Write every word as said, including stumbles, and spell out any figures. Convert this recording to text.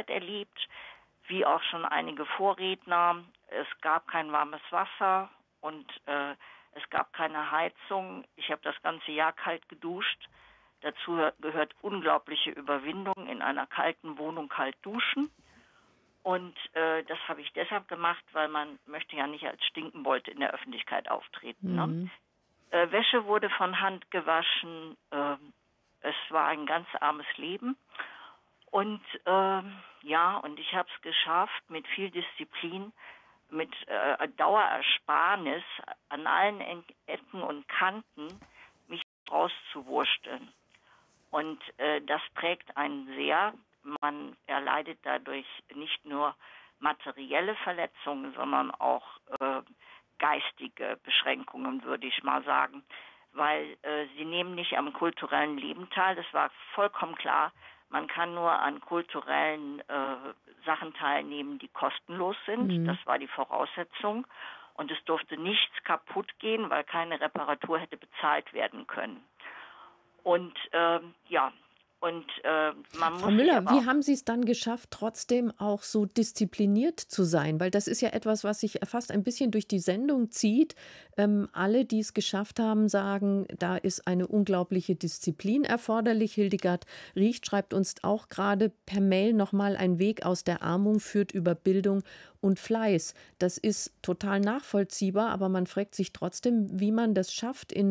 Zeit erlebt, wie auch schon einige Vorredner. Es gab kein warmes Wasser und äh, es gab keine Heizung. Ich habe das ganze Jahr kalt geduscht. Dazu gehört unglaubliche Überwindung, in einer kalten Wohnung kalt duschen. Und äh, das habe ich deshalb gemacht, weil man möchte ja nicht als Stinkenbold in der Öffentlichkeit auftreten. Ne? Mhm. Äh, Wäsche wurde von Hand gewaschen. Äh, es war ein ganz armes Leben. Und äh, ja, und ich habe es geschafft, mit viel Disziplin, mit äh, Dauerersparnis an allen Ecken und Kanten mich rauszuwursteln. Und äh, das prägt einen sehr. Man erleidet dadurch nicht nur materielle Verletzungen, sondern auch äh, geistige Beschränkungen, würde ich mal sagen. Weil äh, sie nehmen nicht am kulturellen Leben teil. Das war vollkommen klar. Man kann nur an kulturellen äh, Sachen teilnehmen, die kostenlos sind. Mhm. Das war die Voraussetzung. Und es durfte nichts kaputt gehen, weil keine Reparatur hätte bezahlt werden können. Und ähm, ja, und äh, man Frau muss sich Müller, aber wie auch... haben Sie es dann geschafft, trotzdem auch so diszipliniert zu sein? Weil das ist ja etwas, was sich fast ein bisschen durch die Sendung zieht. Ähm, alle, die es geschafft haben, sagen, da ist eine unglaubliche Disziplin erforderlich. Hildegard Riecht schreibt uns auch gerade per Mail nochmal: Ein Weg aus der Armut führt über Bildung und Fleiß. Das ist total nachvollziehbar, aber man fragt sich trotzdem, wie man das schafft, in